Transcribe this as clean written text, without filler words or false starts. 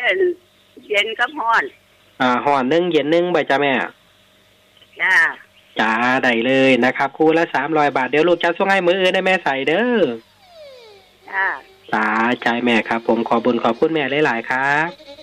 เย็นกับฮ้อนฮ้อนนึงเย็นนึงบ่จ้าแม่จ้าได้เลยนะครับคู่ละ300 บาทเดี๋ยวลูกจะส่งให้มื้ออื่นให้แม่ใส่เด้อจ้าใจแม่ครับผมขอบุญขอบคุณแม่หลายๆครับ